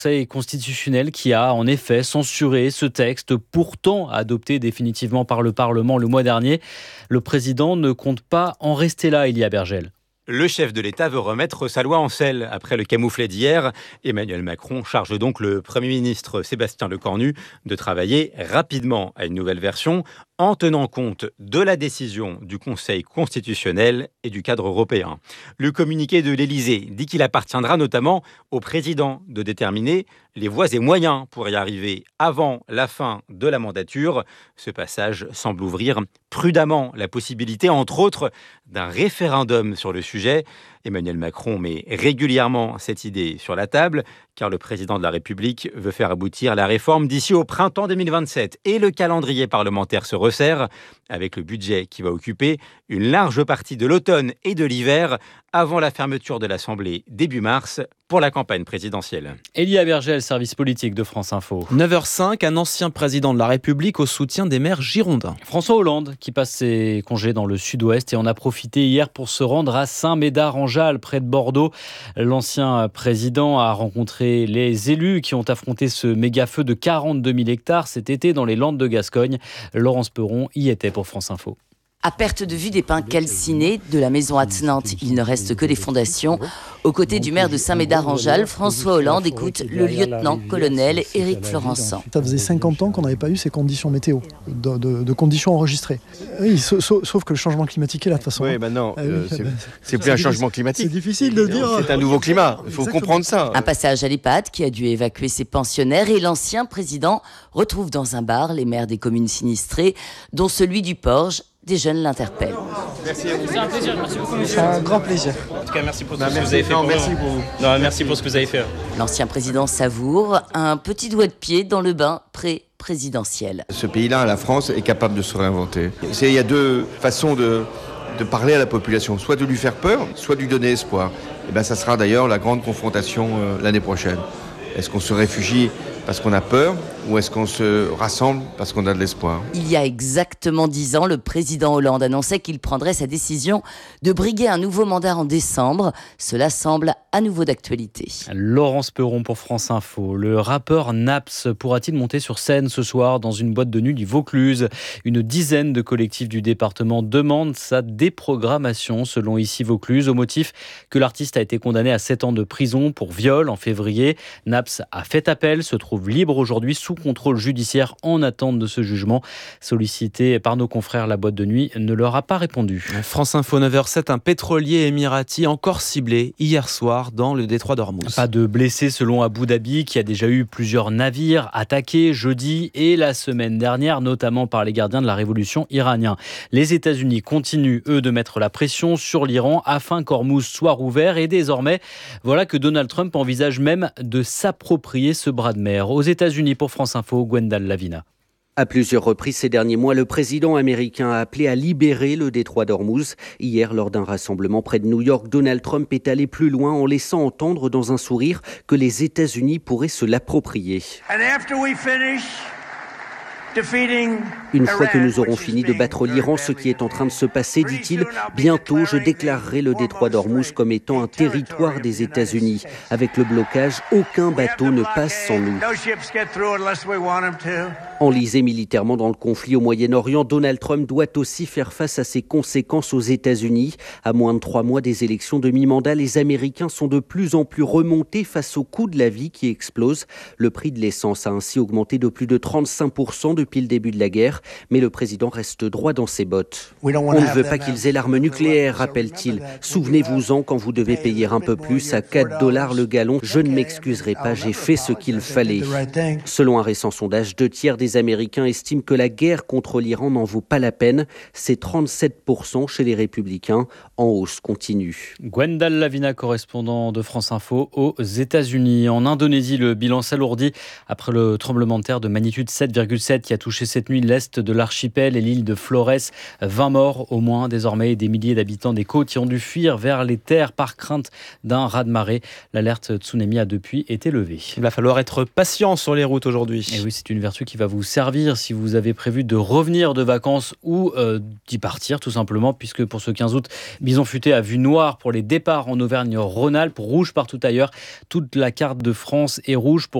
Conseil constitutionnel qui a en effet censuré ce texte, pourtant adopté définitivement par le Parlement le mois dernier. Le président ne compte pas en rester là, Elia Bergel. Le chef de l'État veut remettre sa loi en selle. Après le camouflet d'hier, Emmanuel Macron charge donc le Premier ministre Sébastien Lecornu de travailler rapidement à une nouvelle version en tenant compte de la décision du Conseil constitutionnel et du cadre européen. Le communiqué de l'Élysée dit qu'il appartiendra notamment au président de déterminer les voies et moyens pour y arriver avant la fin de la mandature. Ce passage semble ouvrir prudemment la possibilité, entre autres, d'un référendum sur le sujet. Emmanuel Macron met régulièrement cette idée sur la table, car le président de la République veut faire aboutir la réforme d'ici au printemps 2027. Et le calendrier parlementaire se resserre, avec le budget qui va occuper une large partie de l'automne et de l'hiver, avant la fermeture de l'Assemblée début mars pour la campagne présidentielle. Elia Bergel, service politique de France Info. 9h05, un ancien président de la République au soutien des maires girondins. François Hollande, qui passe ses congés dans le sud-ouest et en a profité hier pour se rendre à Saint-Médard-en-Jalles, près de Bordeaux. L'ancien président a rencontré les élus qui ont affronté ce méga-feu de 42 000 hectares cet été dans les Landes de Gascogne. Laurence Perron y était pour France Info. À perte de vue des pins calcinés de la maison attenante, il ne reste que les fondations. Aux côtés du maire de Saint-Médard-en-Jalles, François Hollande écoute le lieutenant-colonel Éric Florençon. Ça faisait 50 ans qu'on n'avait pas eu ces conditions météo, de conditions enregistrées. Oui, sauf que le changement climatique est là de toute façon. Oui, maintenant, c'est plus un changement climatique. C'est difficile de le dire. C'est un nouveau climat, il faut comprendre ça. Un passage à l'EHPAD qui a dû évacuer ses pensionnaires et l'ancien président retrouve dans un bar les maires des communes sinistrées, dont celui du Porge. Des jeunes l'interpellent. Merci à vous. C'est un plaisir, merci beaucoup. C'est un grand plaisir. En tout cas, merci pour tout ce que vous avez fait. Merci pour ce que vous avez fait. L'ancien président savoure un petit doigt de pied dans le bain pré-présidentiel. Ce pays-là, la France, est capable de se réinventer. Il y a deux façons de parler à la population, soit de lui faire peur, soit de lui donner espoir. Et ça sera d'ailleurs la grande confrontation l'année prochaine. Est-ce qu'on se réfugie parce qu'on a peur ou est-ce qu'on se rassemble parce qu'on a de l'espoir ? Il y a exactement 10 ans, le président Hollande annonçait qu'il prendrait sa décision de briguer un nouveau mandat en décembre. Cela semble à nouveau d'actualité. Laurence Perron pour France Info. Le rappeur Naps pourra-t-il monter sur scène ce soir dans une boîte de nuit du Vaucluse ? Une dizaine de collectifs du département demandent sa déprogrammation selon Ici Vaucluse, au motif que l'artiste a été condamné à 7 ans de prison pour viol en février. Naps a fait appel, se trouve libre aujourd'hui sous contrôle judiciaire en attente de ce jugement. Sollicité par nos confrères, la boîte de nuit ne leur a pas répondu. France Info 9h07, un pétrolier émirati encore ciblé hier soir dans le détroit d'Ormuz. Pas de blessés selon Abu Dhabi, qui a déjà eu plusieurs navires attaqués jeudi et la semaine dernière, notamment par les gardiens de la révolution iranienne. Les États-Unis continuent, eux, de mettre la pression sur l'Iran afin qu'Ormuz soit rouvert et désormais, voilà que Donald Trump envisage même de s'approprier ce bras de mer. Aux États-Unis, pour France Info, Gwendal Lavina. À plusieurs reprises ces derniers mois, le président américain a appelé à libérer le détroit d'Ormuz. Hier, lors d'un rassemblement près de New York, Donald Trump est allé plus loin en laissant entendre dans un sourire que les États-Unis pourraient se l'approprier. Une fois que nous aurons fini de battre l'Iran, ce qui est en train de se passer, dit-il, bientôt je déclarerai le détroit d'Ormuz comme étant un territoire des États-Unis. Avec le blocage, aucun bateau ne passe sans nous. Enlisé militairement dans le conflit au Moyen-Orient, Donald Trump doit aussi faire face à ses conséquences aux États-Unis. À moins de 3 mois des élections de mi-mandat, les Américains sont de plus en plus remontés face au coût de la vie qui explose. Le prix de l'essence a ainsi augmenté de plus de 35% depuis le début de la guerre, mais le président reste droit dans ses bottes. On ne veut pas qu'ils aient l'arme nucléaire, rappelle-t-il. Souvenez-vous-en quand vous devez payer un peu plus, à $4 le gallon. Je ne m'excuserai pas, j'ai fait ce qu'il fallait. Selon un récent sondage, 2/3 des Américains estiment que la guerre contre l'Iran n'en vaut pas la peine. C'est 37% chez les Républicains, en hausse continue. Gwendal Lavina, correspondant de France Info aux États-Unis. En Indonésie, le bilan s'alourdit après le tremblement de terre de magnitude 7,7 qui a touché cette nuit l'est de l'archipel et l'île de Flores. 20 morts au moins désormais et des milliers d'habitants des côtes qui ont dû fuir vers les terres par crainte d'un raz-de-marée. L'alerte tsunami a depuis été levée. Il va falloir être patient sur les routes aujourd'hui. Et oui, c'est une vertu qui va vous servir si vous avez prévu de revenir de vacances ou d'y partir tout simplement, puisque pour ce 15 août, Bison Futé a vu noir pour les départs en Auvergne-Rhône-Alpes, rouge partout ailleurs. Toute la carte de France est rouge pour